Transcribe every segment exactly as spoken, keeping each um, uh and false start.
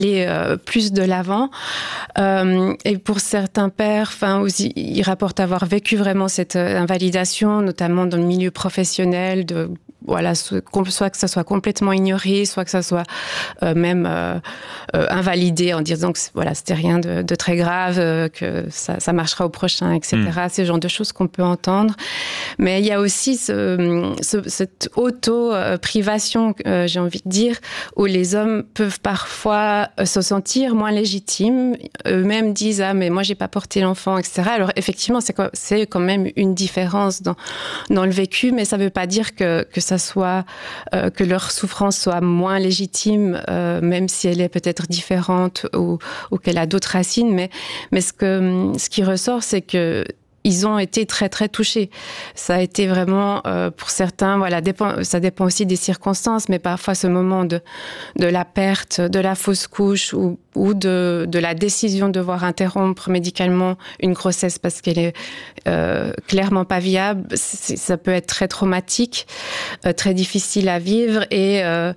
aller euh, plus de l'avant. Euh, et pour certains pères, enfin aussi, ils rapportent avoir vécu vraiment cette euh, invalidation, notamment dans le milieu professionnel, de voilà, soit que ça soit complètement ignoré, soit que ça soit euh, même euh, euh, invalidé en disant que voilà, c'était rien de, de très grave, euh, que ça, ça marchera au prochain, et cetera. Mmh. C'est le genre de choses qu'on peut entendre. Mais il y a aussi ce, ce, cette auto-privation, euh, j'ai envie de dire, où les hommes peuvent parfois se sentir moins légitimes. Eux-mêmes disent « Ah, mais moi, j'ai pas porté l'enfant, et cetera » Alors, effectivement, c'est, c'est quand même une différence dans, dans le vécu, mais ça veut pas dire que, que ça soit, euh, que leur souffrance soit moins légitime, euh, même si elle est peut-être différente ou, ou qu'elle a d'autres racines. Mais, mais ce que, ce qui ressort, c'est que ils ont été très très touchés. Ça a été vraiment euh, pour certains, voilà, dépend, ça dépend aussi des circonstances, mais parfois ce moment de de la perte, de la fausse couche ou ou de de la décision de devoir interrompre médicalement une grossesse parce qu'elle est euh, clairement pas viable, c'est, ça peut être très traumatique, euh, très difficile à vivre et euh,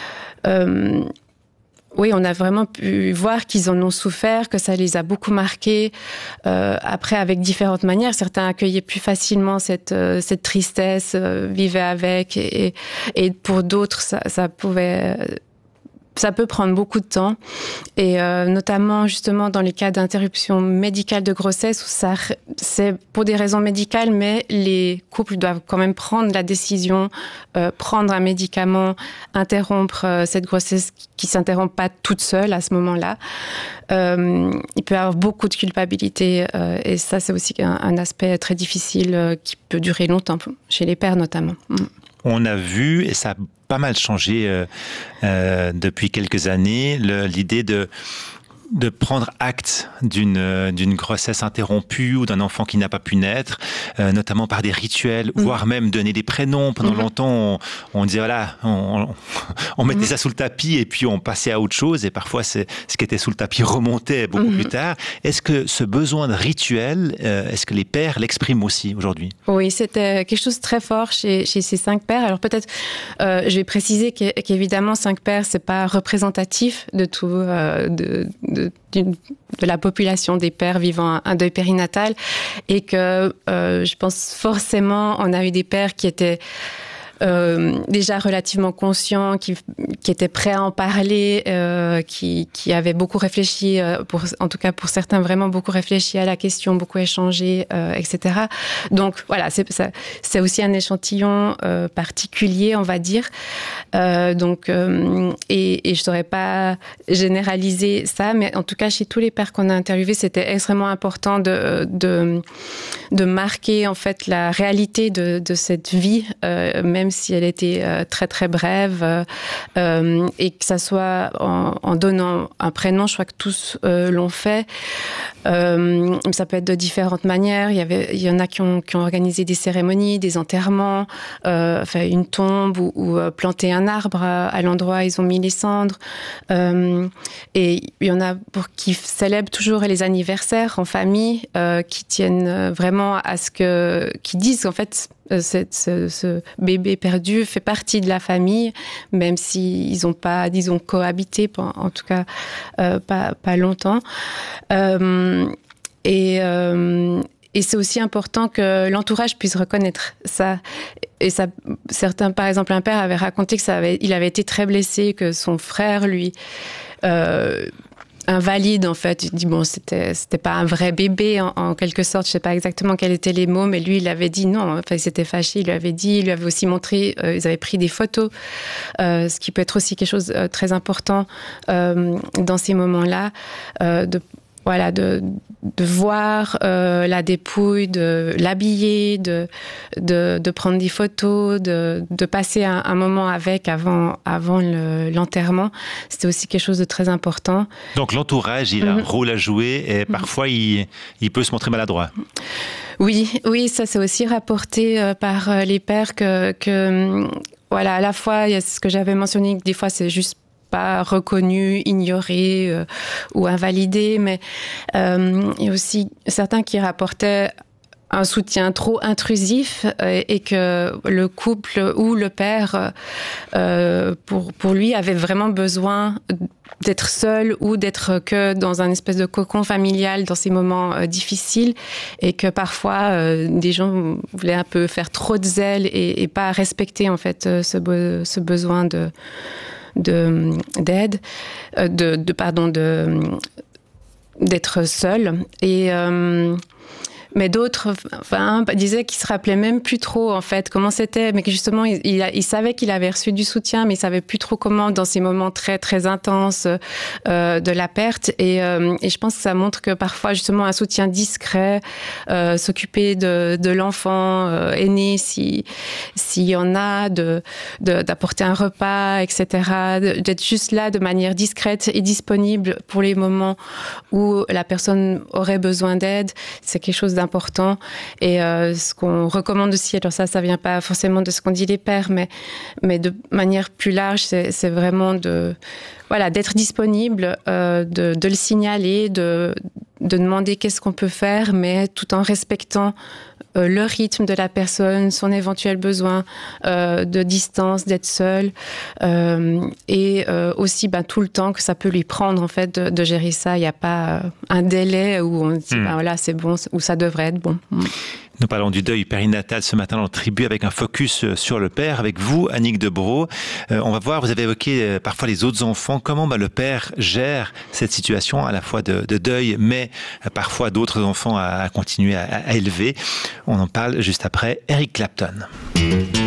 euh, oui, on a vraiment pu voir qu'ils en ont souffert, que ça les a beaucoup marqués. Euh, après, avec différentes manières, certains accueillaient plus facilement cette euh, cette tristesse, euh, vivaient avec, et, et pour d'autres, ça, ça pouvait, ça peut prendre beaucoup de temps. Et euh, notamment justement dans les cas d'interruption médicale de grossesse où ça, c'est pour des raisons médicales, mais les couples doivent quand même prendre la décision, euh, prendre un médicament, interrompre euh, cette grossesse qui s'interrompt pas toute seule à ce moment-là. Euh, il peut y avoir beaucoup de culpabilité euh, et ça c'est aussi un, un aspect très difficile euh, qui peut durer longtemps chez les pères notamment. Mm. On a vu, et ça a pas mal changé euh, euh, depuis quelques années, le, l'idée de de prendre acte d'une d'une grossesse interrompue ou d'un enfant qui n'a pas pu naître, euh, notamment par des rituels, mmh. voire même donner des prénoms. Pendant mmh. longtemps, on, on disait voilà, on, on mettait mmh. ça sous le tapis et puis on passait à autre chose. Et parfois, c'est, ce qui était sous le tapis remontait beaucoup mmh. plus tard. Est-ce que ce besoin de rituel, euh, est-ce que les pères l'expriment aussi aujourd'hui ? Oui, c'était quelque chose de très fort chez, chez ces cinq pères. Alors peut-être, euh, je vais préciser qu'évidemment, cinq pères, c'est pas représentatif de tout, euh, de, de De, de la population des pères vivant un deuil périnatal et que euh, je pense forcément on a eu des pères qui étaient euh, déjà relativement conscients, qui, qui étaient prêts à en parler, euh, qui, qui avaient beaucoup réfléchi, euh, pour, en tout cas pour certains vraiment beaucoup réfléchi à la question, beaucoup échangé, euh, et cetera. Donc voilà, c'est, ça, c'est aussi un échantillon euh, particulier, on va dire. Euh, donc euh, et, et je saurais pas généraliser ça, mais en tout cas chez tous les pères qu'on a interviewés, c'était extrêmement important de de de marquer en fait la réalité de de cette vie, euh, même si elle était euh, très très brève, euh, et que ça soit en, en donnant un prénom, je crois que tous euh, l'ont fait. Euh, ça peut être de différentes manières. Il y avait, il y en a qui ont, qui ont organisé des cérémonies, des enterrements, euh, enfin une tombe ou, ou euh, planter un arbre à, à l'endroit où ils ont mis les cendres. Euh, et il y en a pour qui célèbrent toujours les anniversaires en famille, euh, qui tiennent vraiment à ce que, qui disent qu'en fait Ce, ce, ce bébé perdu fait partie de la famille, même s'ils n'ont pas, disons, cohabité, en tout cas euh, pas, pas longtemps. Euh, et, euh, et c'est aussi important que l'entourage puisse reconnaître ça. Et ça, certains, par exemple, un père avait raconté que ça avait, il avait été très blessé, que son frère, lui, euh, invalide en fait, il dit bon c'était c'était pas un vrai bébé en, en quelque sorte, je sais pas exactement quels étaient les mots, mais lui il avait dit non, enfin il s'était fâché, il lui avait dit, il lui avait aussi montré, euh, ils avaient pris des photos, euh, ce qui peut être aussi quelque chose de très important euh, dans ces moments-là, euh, de voilà, de, de voir euh, la dépouille, de l'habiller, de, de, de prendre des photos, de, de passer un, un moment avec avant, avant le, l'enterrement. C'était aussi quelque chose de très important. Donc l'entourage, il a mm-hmm. un rôle à jouer et parfois il, il peut se montrer maladroit. Oui, oui, ça c'est aussi rapporté euh, par les pères que, que, voilà, à la fois, il y a ce que j'avais mentionné, que des fois c'est juste pas reconnu, ignoré euh, ou invalidé, mais euh, il y a aussi certains qui rapportaient un soutien trop intrusif euh, et que le couple ou le père, euh, pour, pour lui, avait vraiment besoin d'être seul ou d'être que dans un espèce de cocon familial dans ces moments euh, difficiles, et que parfois euh, des gens voulaient un peu faire trop de zèle et, et pas respecter en fait euh, ce, be- ce besoin de, de d'aide, euh, de, de pardon de d'être seul. Et euh, mais d'autres, enfin, disaient qu'ils se rappelaient même plus trop, en fait, comment c'était, mais que justement, il, il, il savait qu'il avait reçu du soutien, mais il savait plus trop comment, dans ces moments très, très intenses euh, de la perte. Et, euh, et je pense que ça montre que parfois, justement, un soutien discret, euh, s'occuper de, de l'enfant euh, aîné, si, s'il y en a, de, de, d'apporter un repas, et cetera, d'être juste là de manière discrète et disponible pour les moments où la personne aurait besoin d'aide, c'est quelque chose d'important. important. Et euh, ce qu'on recommande aussi, alors ça, ça vient pas forcément de ce qu'on dit les pères, mais, mais de manière plus large, c'est, c'est vraiment de, voilà, d'être disponible, euh, de, de le signaler, de, de demander qu'est-ce qu'on peut faire, mais tout en respectant euh, le rythme de la personne, son éventuel besoin euh, de distance, d'être seul, euh, et euh, aussi ben, tout le temps que ça peut lui prendre en fait de, de gérer ça. Il n'y a pas un délai où on dit mmh. ben, voilà, c'est bon, où ça devrait être bon. Mmh. Nous parlons du deuil périnatal ce matin dans le Tribu avec un focus sur le père. Avec vous, Annick Debrault, euh, on va voir, vous avez évoqué euh, parfois les autres enfants, comment bah, le père gère cette situation à la fois de, de deuil, mais euh, parfois d'autres enfants à, à continuer à, à élever. On en parle juste après Eric Clapton.